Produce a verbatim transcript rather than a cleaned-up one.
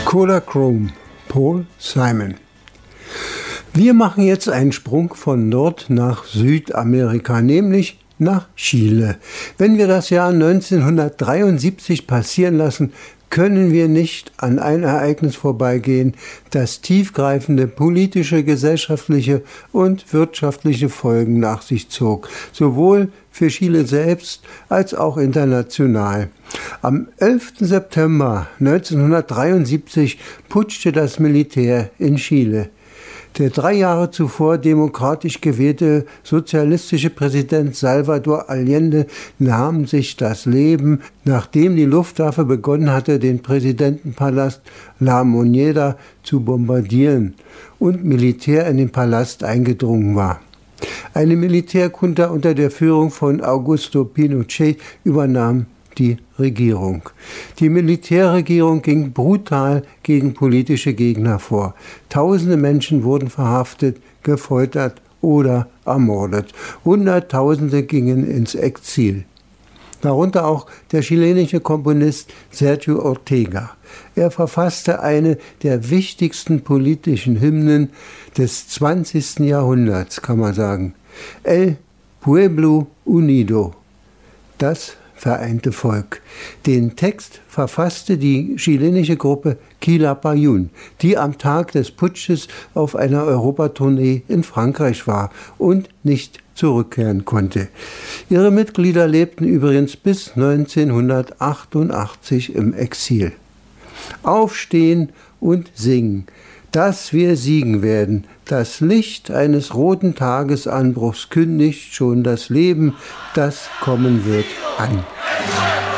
Kodachrome, Paul Simon. Wir machen jetzt einen Sprung von Nord- nach Südamerika, nämlich nach Chile. Wenn wir das Jahr neunzehnhundertdreiundsiebzig passieren lassen, können wir nicht an ein Ereignis vorbeigehen, das tiefgreifende politische, gesellschaftliche und wirtschaftliche Folgen nach sich zog, sowohl für Chile selbst als auch international. Am elften September neunzehnhundertdreiundsiebzig putschte das Militär in Chile. Der drei Jahre zuvor demokratisch gewählte sozialistische Präsident Salvador Allende nahm sich das Leben, nachdem die Luftwaffe begonnen hatte, den Präsidentenpalast La Moneda zu bombardieren und Militär in den Palast eingedrungen war. Eine Militärjunta unter der Führung von Augusto Pinochet übernahm die Regierung. Die Militärregierung ging brutal gegen politische Gegner vor. Tausende Menschen wurden verhaftet, gefoltert oder ermordet. Hunderttausende gingen ins Exil. Darunter auch der chilenische Komponist Sergio Ortega. Er verfasste eine der wichtigsten politischen Hymnen des zwanzigsten Jahrhunderts, kann man sagen. El Pueblo Unido, das vereinte Volk. Den Text verfasste die chilenische Gruppe Quilapayún, die am Tag des Putsches auf einer Europatournee in Frankreich war und nicht zurückkehren konnte. Ihre Mitglieder lebten übrigens bis neunzehnhundertachtundachtzig im Exil. Aufstehen und singen, dass wir siegen werden. Das Licht eines roten Tagesanbruchs kündigt schon das Leben, das kommen wird, an.